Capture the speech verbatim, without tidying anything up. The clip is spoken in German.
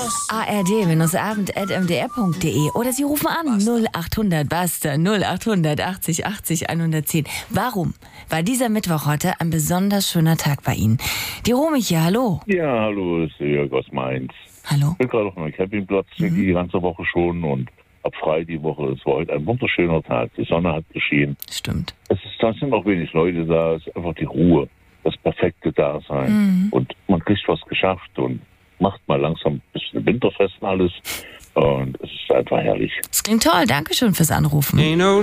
A R D-abend at m d r punkt d e oder Sie rufen an null achthundert Basta null achthundert achtzig achtzig hundertzehn. Warum war dieser Mittwoch heute ein besonders schöner Tag bei Ihnen? Die Romy hier, hallo. Ja, hallo, das ist Jörg aus Mainz. Hallo. Ich bin gerade auf meinem Campingplatz mhm. die ganze Woche schon und ab frei die Woche. Es war heute ein wunderschöner Tag. Die Sonne hat geschienen. Stimmt. Es ist, da sind auch wenig Leute da. Es ist einfach die Ruhe, das perfekte Dasein. Mhm. Und man kriegt was geschafft und macht mal langsam ein bisschen winterfest alles. Und es ist einfach herrlich. Das klingt toll. Dankeschön fürs Anrufen.